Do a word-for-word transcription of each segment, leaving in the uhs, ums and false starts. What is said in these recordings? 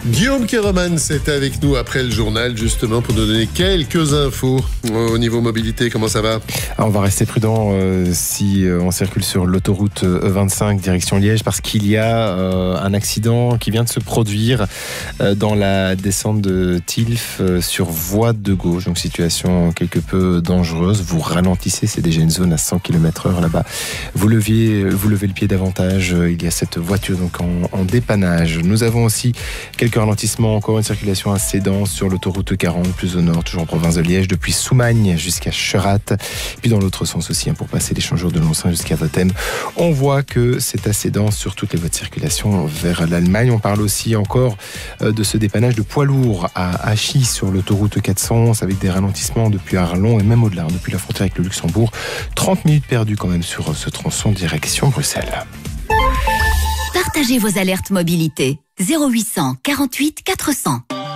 Guillaume Kéroman, c'est avec nous après le journal, justement, pour nous donner quelques infos au niveau mobilité. Comment ça va? Alors on va rester prudent euh, si euh, on circule sur l'autoroute E vingt-cinq direction Liège, parce qu'il y a euh, un accident qui vient de se produire euh, dans la descente de Tilf euh, sur voie de gauche. Donc situation quelque peu dangereuse. Vous ralentissez, c'est déjà une zone à cent kilomètres heure là-bas. Vous leviez, vous levez le pied davantage. Il y a cette voiture donc en, en dépannage. Nous avons aussi quelques ralentissements, encore une circulation assez dense sur l'autoroute quarante, plus au nord, toujours en province de Liège, depuis Soumagne jusqu'à Cherat. Puis dans l'autre sens aussi, hein, pour passer l'échangeur de Longsin jusqu'à Votem. On voit que c'est assez dense sur toutes les voies de circulation vers l'Allemagne. On parle aussi encore euh, de ce dépannage de poids lourds à Achy sur l'autoroute quatre cent onze, avec des ralentissements depuis Arlon et même au-delà, depuis la frontière avec le Luxembourg. trente minutes perdues quand même sur ce tronçon direction Bruxelles. Partagez vos alertes mobilité. zéro huit cent quarante-huit quatre cents.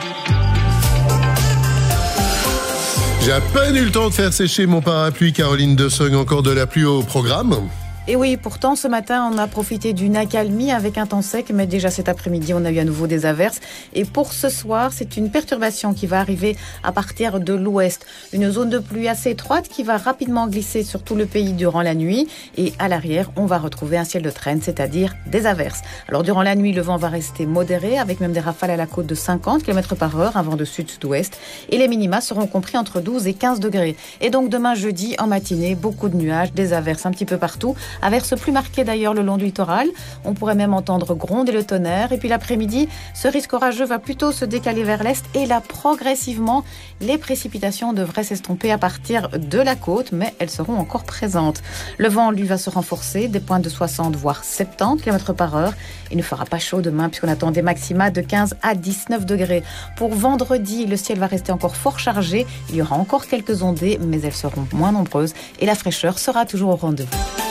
J'ai à peine eu le temps de faire sécher mon parapluie. Caroline Dessung, encore de la pluie au programme. Et oui, pourtant, ce matin, on a profité d'une accalmie avec un temps sec, mais déjà cet après-midi, on a eu à nouveau des averses. Et pour ce soir, c'est une perturbation qui va arriver à partir de l'ouest. Une zone de pluie assez étroite qui va rapidement glisser sur tout le pays durant la nuit. Et à l'arrière, on va retrouver un ciel de traîne, c'est-à-dire des averses. Alors, durant la nuit, le vent va rester modéré, avec même des rafales à la côte de cinquante kilomètres par heure, un vent de sud-sud-ouest. Et les minima seront compris entre douze et quinze degrés. Et donc, demain jeudi, en matinée, beaucoup de nuages, des averses un petit peu partout. Averses plus marquées d'ailleurs le long du littoral. On pourrait même entendre gronder le tonnerre. Et puis l'après-midi, ce risque orageux va plutôt se décaler vers l'est. Et là, progressivement, les précipitations devraient s'estomper à partir de la côte, mais elles seront encore présentes. Le vent, lui, va se renforcer, des pointes de soixante voire soixante-dix kilomètres par heure. Il ne fera pas chaud demain puisqu'on attend des maxima de quinze à dix-neuf degrés. Pour vendredi, le ciel va rester encore fort chargé. Il y aura encore quelques ondées, mais elles seront moins nombreuses. Et la fraîcheur sera toujours au rendez-vous.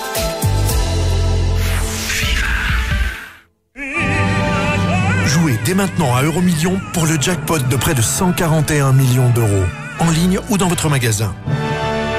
Jouez dès maintenant à Euromillions pour le jackpot de près de cent quarante et un millions d'euros. En ligne ou dans votre magasin.